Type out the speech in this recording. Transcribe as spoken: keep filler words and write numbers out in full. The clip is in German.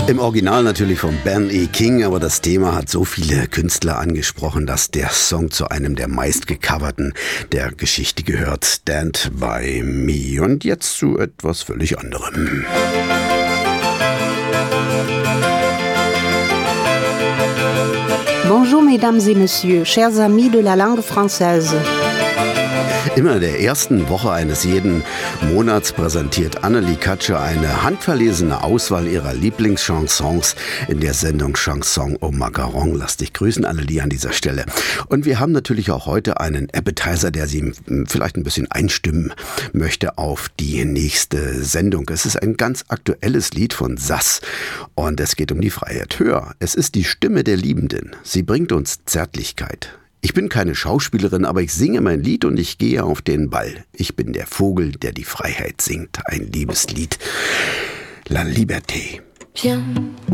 Im Original natürlich von Ben E. King, aber das Thema hat so viele Künstler angesprochen, dass der Song zu einem der meistgecoverten der Geschichte gehört. Stand by Me. Und jetzt zu etwas völlig anderem. Bonjour mesdames et messieurs, chers amis de la langue française. Immer in der ersten Woche eines jeden Monats präsentiert Annelie Katscher eine handverlesene Auswahl ihrer Lieblingschansons in der Sendung Chanson au Macaron. Lass dich grüßen, Annelie, an dieser Stelle. Und wir haben natürlich auch heute einen Appetizer, der Sie vielleicht ein bisschen einstimmen möchte auf die nächste Sendung. Es ist ein ganz aktuelles Lied von Sass und es geht um die Freiheit. Hör, es ist die Stimme der Liebenden. Sie bringt uns Zärtlichkeit. Ich bin keine Schauspielerin, aber ich singe mein Lied und ich gehe auf den Ball. Ich bin der Vogel, der die Freiheit singt. Ein Liebeslied. La Liberté. Viens.